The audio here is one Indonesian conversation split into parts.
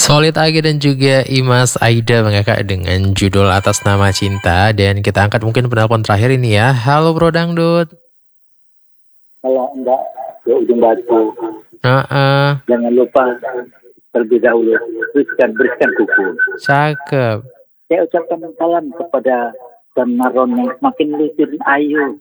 Solid Age dan juga Imas Aida mengakak dengan judul Atas Nama Cinta. Dan kita angkat mungkin penelpon terakhir ini ya. Halo Bro Dangdut. Kalau enggak, ya ujung batu. Jangan lupa terlebih dahulu berikan kuku. Cakep. Saya ucapkan salam kepada Tuan Maron yang semakin lucu dan ayu.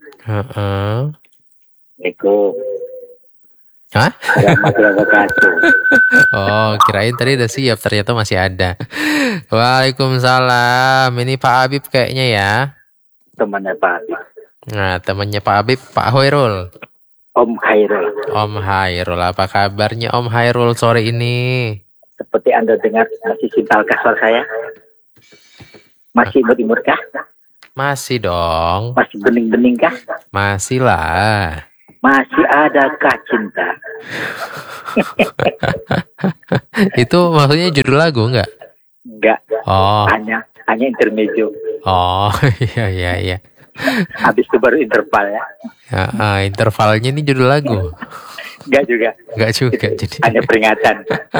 Eko. Hah? Warahmatullahi wabarakatuh. Oh, kirain tadi udah siap, ternyata masih ada. Waalaikumsalam. Ini Pak Habib kayaknya ya. Temannya Pak Habib. Nah, temannya Pak Habib, Pak Hoirul. Om Khairul. Om Hairul, apa kabarnya Om Hairul sore ini? Seperti Anda dengar, masih simpalkah suara saya? Masih imut-imutkah? Masih dong. Masih bening-beningkah? Masih lah. Masih adakah cinta? Itu maksudnya judul lagu enggak? Enggak. Oh. Hanya intermezzo. Oh, iya. Habis itu baru interval ya. Intervalnya ini judul lagu. Enggak juga. Enggak juga jadi. Hanya peringatan.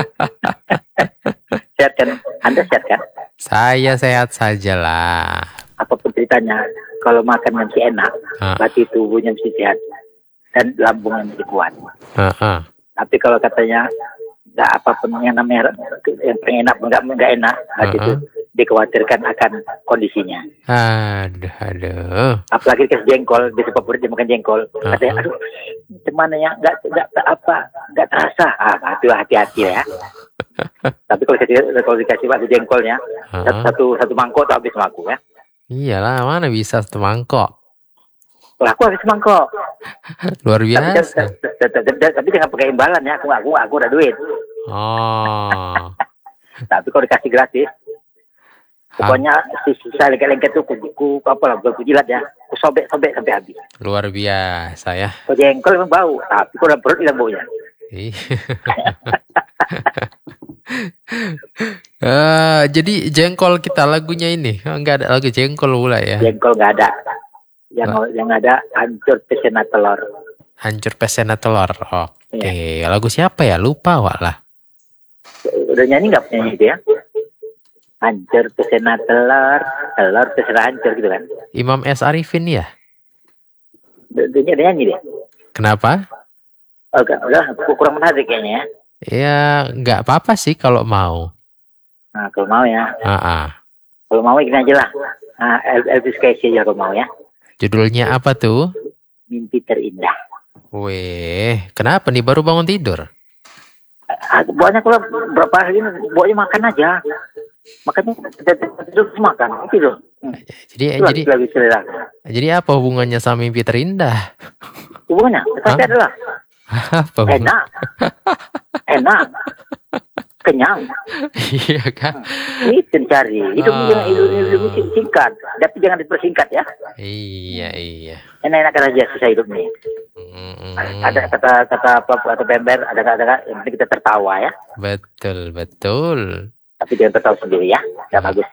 Sehat kan? Anda sehat kan? Saya sehat saja lah. Apapun ceritanya, kalau makan masih enak, berarti tubuhnya mesti sehat dan lambungnya mesti kuat. Tapi kalau katanya nggak apapun yang namanya yang enak nggak enak, berarti itu dikhawatirkan akan kondisinya. Aduh. Apalagi kasih jengkol, biasa favorit dia makan jengkol. Katanya, aduh, gimana ya, nggak terasa. Itu hati-hati ya. Tapi kalau dikasih waktu jengkolnya, satu mangkok tak habis maku ya. Iyalah, mana bisa satu mangkok. Lah, aku habis mangkok. Luar biasa. Tapi jangan pakai imbalan ya. Aku udah duit. Oh. Tapi kalau dikasih gratis, pokoknya sisa lengket-lengket tuh ku jilat ya. Ku sobek sampai habis. Luar biasa ya. Kalau jengkol memang bau, tapi kalau perut hilang baunya. Jadi jengkol kita lagunya ini nggak ada lagu jengkol pula ya. Jengkol nggak ada. Yang ada hancur pesena telur. Hancur pesena telur. Oke. Lagu siapa ya? Lupa walah. Udah nyanyi nggak penyanyi itu ya? Hancur pesena telur pesena hancur gitu kan? Imam S. Arifin ya? Dia nyanyi deh. Kenapa? Udah kurang menarik kayaknya ya. Ya nggak apa-apa sih kalau mau. Nah kalau mau ya. Kalau mau gini aja lah. Elvis Presley aja kalau mau ya. Judulnya apa tuh? Mimpi Terindah. Weh, kenapa nih baru bangun tidur? Banyak kalau berapa hari ini pokoknya makan aja. Makanya terus makan gitu. Jadi apa hubungannya sama Mimpi Terindah? Hubungannya? Pasti adalah apa? Enak. Kenyang. Iya kan? Itu cari. Hidup singkat. Tapi jangan dipersingkat ya. Iya. Enak-enak aja susah hidup nih. Ada kata bember, ada yang penting kita tertawa ya. Betul. Tapi jangan tertawa sendiri ya. Gak bagus.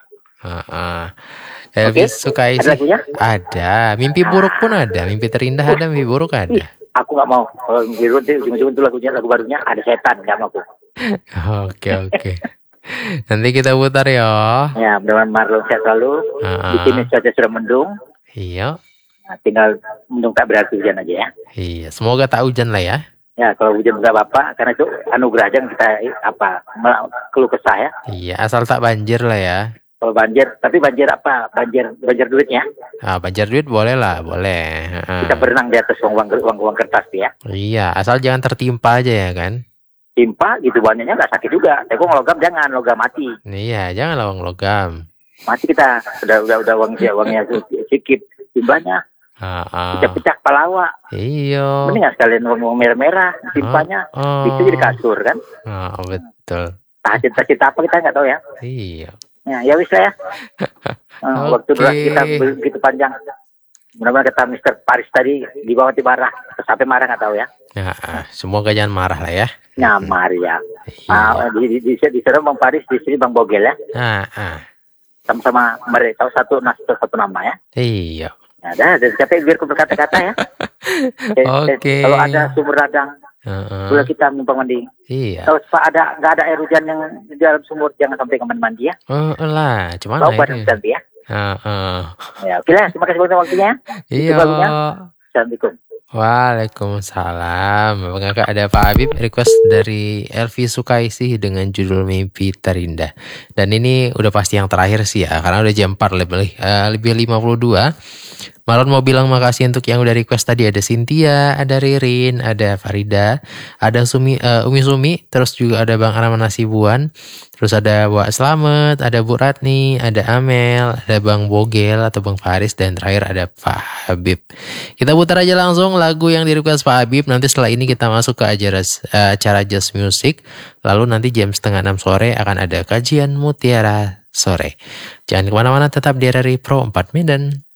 Elvis suka isi. Ada lagunya? Ada. Mimpi buruk pun ada. Mimpi terindah ada. Mimpi buruk ada. Aku nggak mau. Kalau mimpi buruk ujung-ujung itu lagu barunya ada setan. Nggak mau aku. Oke. Nanti kita putar ya. Ya, mudah-mudahan Marlon sehat selalu. Di sini cuaca sudah mendung. Iya. Nah, tinggal mendung tak berarti hujan aja ya. Iya, semoga tak hujan lah ya. Ya, kalau hujan nggak apa-apa, karena itu anugerah aja kita keluh kesah ya. Iya, asal tak banjir lah ya. Kalau banjir, tapi banjir apa? Banjir duitnya. Banjir duit boleh lah, boleh. Kita berenang di atas uang kertas ya. Iya, asal jangan tertimpa aja ya kan. Timpa gitu banyaknya nggak sakit juga. Tapi kalau logam jangan, logam mati. Iya, jangan logam. Mati kita udah uangnya sedikit timbanya. Pecah-pecah palawa. Iya. Mending nggak sekalian uang merah-merah timpanya. Bisa jadi kasur kan. Betul. Cita-cita apa kita nggak tahu ya. Iya. Ya wis lah ya. Waktu kita begitu panjang. Mudah-mudahan kata Mr. Paris tadi di bawah marah. Sampai marah nggak tahu ya. Semoga jangan marah lah ya. Nyamar ya. Di sana Bang Paris, di sini Bang Bogel ya. Sama-sama mereka satu nama ya. Iya. Nah, dah, capek biar aku berkata-kata ya. Oke. Kalau ada sumber radang Boleh kita numpang mandi. Iya. Kalau nggak ada air hujan yang di dalam sumur, jangan sampai kamar mandi ya. Lah, cuman Kau badan ganti ya. Ya, oke lah. Terima kasih banyak waktunya. Iya. Assalamualaikum. Waalaikumsalam. Kakak ada Pak Habib request dari Elvi Sukaisi dengan judul Mimpi Terindah. Dan ini udah pasti yang terakhir sih ya, karena udah jam 4 lebih 52. Marlon mau bilang makasih untuk yang udah request tadi. Ada Cynthia, ada Ririn, ada Farida, ada Umi Sumi, terus juga ada Bang Arman Nasibuan, terus ada Wak Slamet, ada Bu Ratni, ada Amel, ada Bang Bogel atau Bang Faris, dan terakhir ada Pak Habib. Kita putar aja langsung lagu yang di request Pak Habib. Nanti setelah ini kita masuk ke acara Just Music. Lalu nanti jam 5:30 sore akan ada kajian Mutiara Sore. Jangan kemana-mana, tetap di RRI Pro 4 Medan.